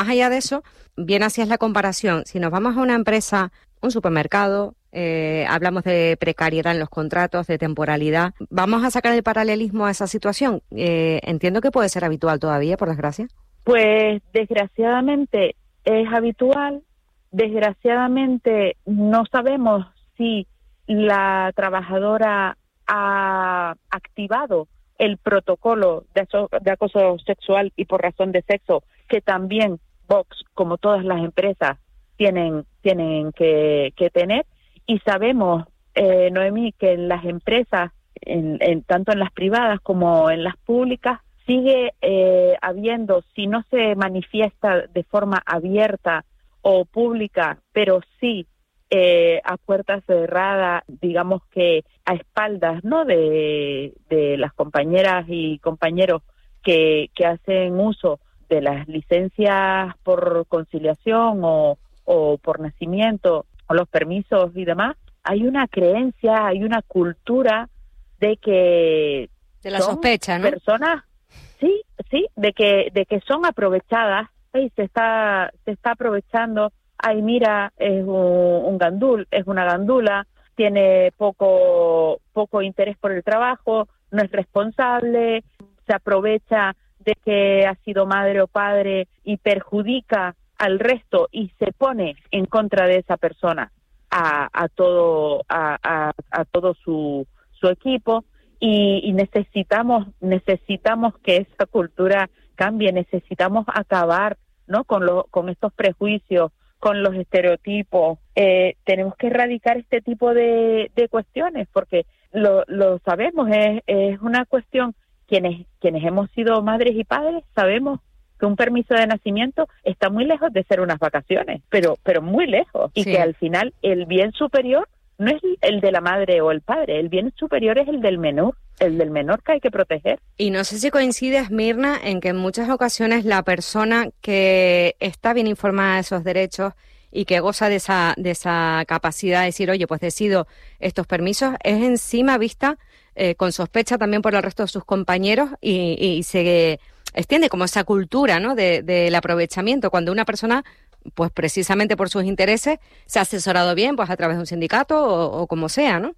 Más allá de eso, bien así es la comparación. Si nos vamos a una empresa, un supermercado, hablamos de precariedad en los contratos, de temporalidad, ¿vamos a sacar el paralelismo a esa situación? Entiendo que puede ser habitual todavía, por desgracia. Pues desgraciadamente es habitual. Desgraciadamente no sabemos si la trabajadora ha activado el protocolo de acoso sexual y por razón de sexo, que también Vox, como todas las empresas, tienen que tener. Y sabemos, Noemí, que en las empresas, tanto en las privadas como en las públicas, sigue habiendo, si no se manifiesta de forma abierta o pública, pero sí a puertas cerradas, digamos que a espaldas, ¿no?, de las compañeras y compañeros que hacen uso de las licencias por conciliación o por nacimiento o los permisos y demás. Hay una creencia, hay una cultura de que de la sospecha, ¿no? Personas, sí, de que son aprovechadas. Ay, se está aprovechando. Ay, mira, es un gandul, es una gandula, tiene poco interés por el trabajo, no es responsable, se aprovecha de que ha sido madre o padre y perjudica al resto y se pone en contra de esa persona a todo su equipo. Y necesitamos que esa cultura cambie, necesitamos acabar, ¿no?, con estos prejuicios, con los estereotipos. Tenemos que erradicar este tipo de cuestiones, porque lo sabemos, es una cuestión. Quienes hemos sido madres y padres sabemos que un permiso de nacimiento está muy lejos de ser unas vacaciones, pero muy lejos, y sí, que al final el bien superior no es el de la madre o el padre, el bien superior es el del menor que hay que proteger. Y no sé si coincides, Mirna, en que en muchas ocasiones la persona que está bien informada de esos derechos y que goza de esa capacidad de decir, oye, pues decido estos permisos, es encima vista con sospecha también por el resto de sus compañeros y se extiende como esa cultura, ¿no?, del aprovechamiento, cuando una persona, pues precisamente por sus intereses, se ha asesorado bien, pues a través de un sindicato o como sea, ¿no?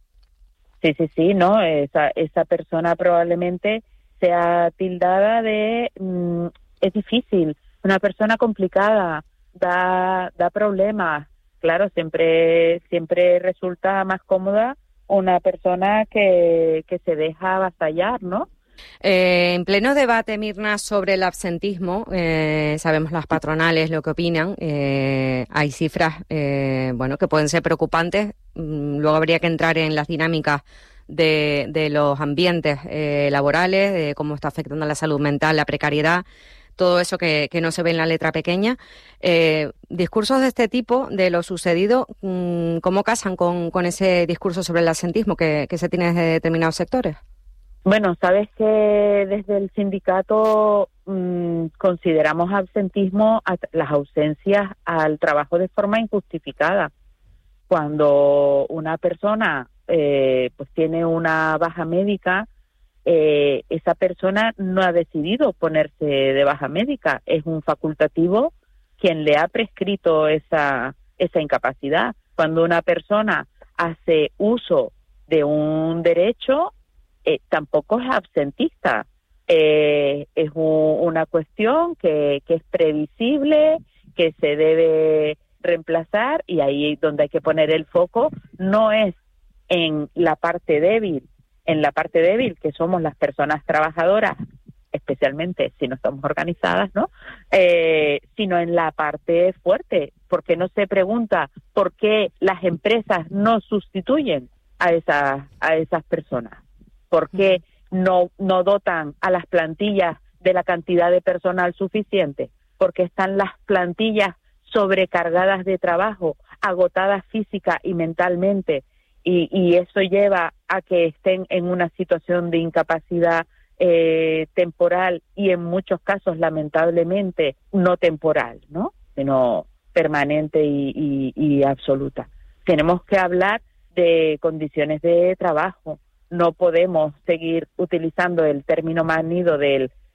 Sí, no, esa persona probablemente sea tildada de es difícil, una persona complicada, da problemas. Claro, siempre resulta más cómoda una persona que se deja avasallar, ¿no? En pleno debate, Mirna, sobre el absentismo, sabemos las patronales lo que opinan. Hay cifras, que pueden ser preocupantes. Luego habría que entrar en las dinámicas de los ambientes laborales, de cómo está afectando la salud mental, la precariedad, todo eso que no se ve en la letra pequeña. Discursos de este tipo, de lo sucedido, ¿cómo casan con ese discurso sobre el absentismo que se tiene desde determinados sectores? Bueno, sabes que desde el sindicato consideramos absentismo las ausencias al trabajo de forma injustificada. Cuando una persona pues tiene una baja médica, esa persona no ha decidido ponerse de baja médica, es un facultativo quien le ha prescrito esa incapacidad. Cuando una persona hace uso de un derecho, tampoco es absentista, es una cuestión que es previsible, que se debe reemplazar, y ahí donde hay que poner el foco no es en la parte débil, que somos las personas trabajadoras, especialmente si no estamos organizadas, ¿no? Sino en la parte fuerte, porque no se pregunta por qué las empresas no sustituyen a esas personas. ¿Por qué no dotan a las plantillas de la cantidad de personal suficiente? Porque están las plantillas sobrecargadas de trabajo, agotadas física y mentalmente, y eso lleva a que estén en una situación de incapacidad temporal y en muchos casos, lamentablemente, no temporal, ¿no?, sino permanente y absoluta. Tenemos que hablar de condiciones de trabajo. No podemos seguir utilizando el término manido del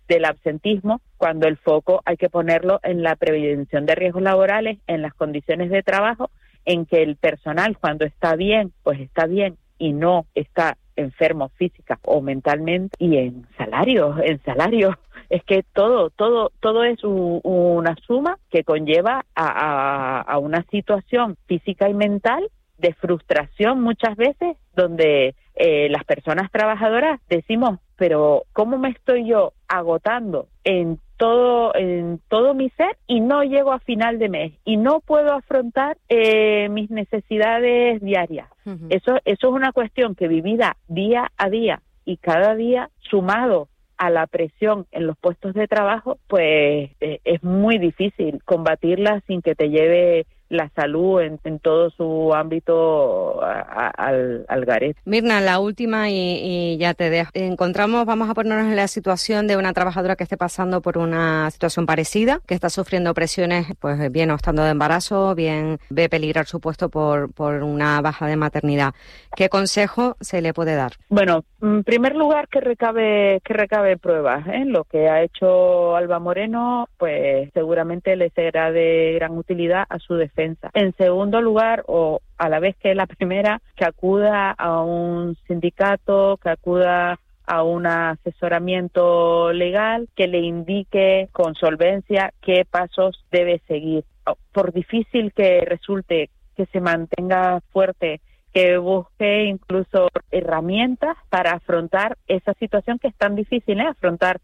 del absentismo, cuando el foco hay que ponerlo en la prevención de riesgos laborales, en las condiciones de trabajo, en que el personal cuando está bien, pues está bien y no está enfermo física o mentalmente, y en salarios. Es que todo es una suma que conlleva a una situación física y mental de frustración muchas veces, donde las personas trabajadoras decimos, pero ¿cómo me estoy yo agotando en todo mi ser y no llego a final de mes y no puedo afrontar mis necesidades diarias? Uh-huh. Eso es una cuestión que vivida día a día y cada día sumado a la presión en los puestos de trabajo, pues es muy difícil combatirla sin que te lleve la salud en todo su ámbito al garete. Mirna, la última y ya te dejo. Vamos a ponernos en la situación de una trabajadora que esté pasando por una situación parecida, que está sufriendo presiones, pues bien o estando de embarazo, bien ve peligrar su puesto por una baja de maternidad. ¿Qué consejo se le puede dar? Bueno, en primer lugar, que recabe pruebas. Lo que ha hecho Alba Moreno, pues seguramente le será de gran utilidad a su defensa. En segundo lugar, o a la vez que la primera, que acuda a un sindicato, que acuda a un asesoramiento legal, que le indique con solvencia qué pasos debe seguir. Por difícil que resulte, que se mantenga fuerte, que busque incluso herramientas para afrontar esa situación que es tan difícil, afrontar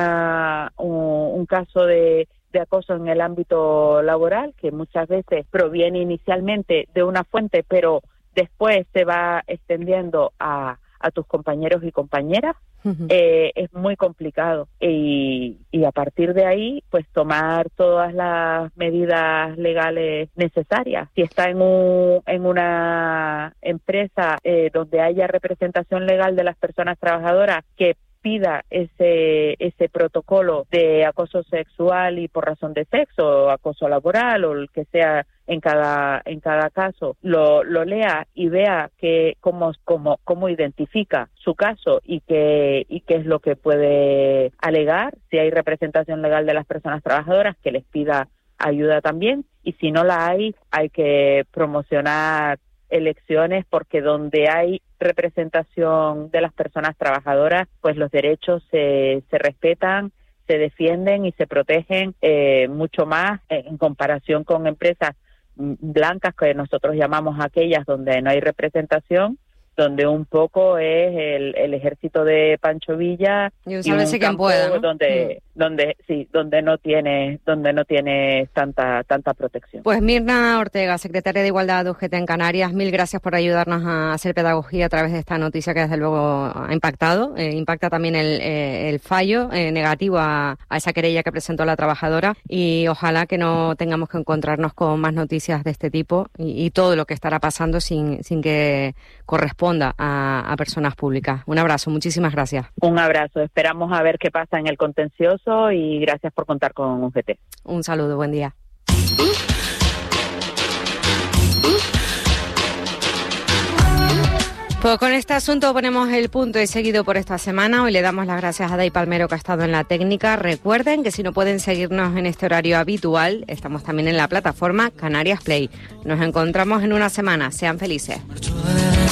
un caso de acoso en el ámbito laboral, que muchas veces proviene inicialmente de una fuente, pero después se va extendiendo a tus compañeros y compañeras. Uh-huh. Es muy complicado y a partir de ahí pues tomar todas las medidas legales necesarias. Si está en una empresa donde haya representación legal de las personas trabajadoras, que pida ese protocolo de acoso sexual y por razón de sexo, o acoso laboral o el que sea en cada caso, lo lea y vea que cómo identifica su caso y qué es lo que puede alegar. Si hay representación legal de las personas trabajadoras, que les pida ayuda también, y si no la hay que promocionar elecciones, porque donde hay representación de las personas trabajadoras, pues los derechos se respetan, se defienden y se protegen mucho más en comparación con empresas blancas, que nosotros llamamos aquellas donde no hay representación, donde un poco es el ejército de Pancho Villa y un campo pueda, ¿no? donde no tiene tanta protección. Pues Mirna Ortega, secretaria de Igualdad de UGT en Canarias, mil gracias por ayudarnos a hacer pedagogía a través de esta noticia que desde luego ha impactado. Impacta también el fallo negativo a esa querella que presentó la trabajadora, y ojalá que no tengamos que encontrarnos con más noticias de este tipo y todo lo que estará pasando sin que corresponda a personas públicas. Un abrazo, muchísimas gracias. Un abrazo, esperamos a ver qué pasa en el contencioso y gracias por contar con UGT. Un saludo, buen día. Pues con este asunto ponemos el punto y seguido por esta semana. Hoy le damos las gracias a Day Palmero, que ha estado en la técnica. Recuerden que si no pueden seguirnos en este horario habitual, estamos también en la plataforma Canarias Play. Nos encontramos en una semana. Sean felices.